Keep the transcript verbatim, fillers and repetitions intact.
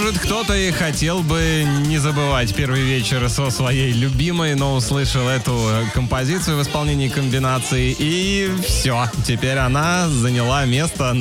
Может, кто-то и хотел бы не забывать первый вечер со своей любимой, но услышал эту композицию в исполнении комбинации, и все. Теперь она заняла место